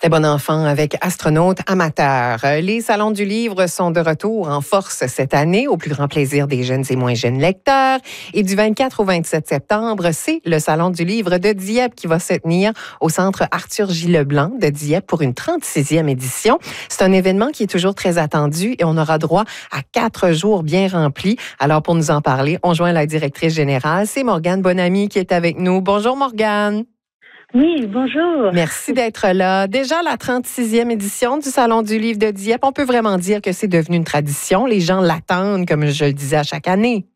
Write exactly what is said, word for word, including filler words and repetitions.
C'était Bon Enfant avec Astronaute amateur. Les salons du livre sont de retour en force cette année, au plus grand plaisir des jeunes et moins jeunes lecteurs. Et du vingt-quatre au vingt-sept septembre, c'est le Salon du livre de Dieppe qui va se tenir au Centre Arthur J. Leblanc de Dieppe pour une trente-sixième édition. C'est un événement qui est toujours très attendu et on aura droit à quatre jours bien remplis. Alors, pour nous en parler, on joint la directrice générale, c'est Morgane Bonamy qui est avec nous. Bonjour Morgane. Oui, bonjour. Merci d'être là. Déjà, la trente-sixième édition du Salon du livre de Dieppe, on peut vraiment dire que c'est devenu une tradition. Les gens l'attendent, comme je le disais, à chaque année.